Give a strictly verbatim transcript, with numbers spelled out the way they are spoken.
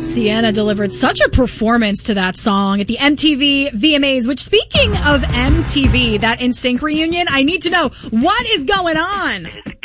Sienna delivered such a performance to that song at the M T V V M As, which, speaking of M T V, that N Sync reunion, I need to know, what is going on?